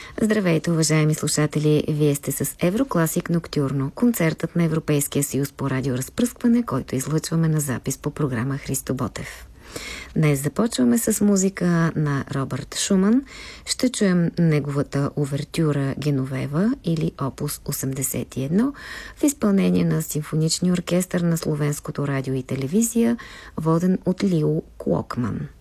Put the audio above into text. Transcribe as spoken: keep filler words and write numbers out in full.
Здравейте, уважаеми слушатели! Вие сте с Еврокласик Ноктюрно, концертът на Европейския съюз по радиоразпръскване, който излъчваме на запис по програма Христо Ботев. Днес започваме с музика на Робърт Шуман. Ще чуем неговата увертюра Геновева или Опус осемдесет и едно в изпълнение на Симфоничния оркестър на Словенското радио и телевизия, воден от Лио Клокман.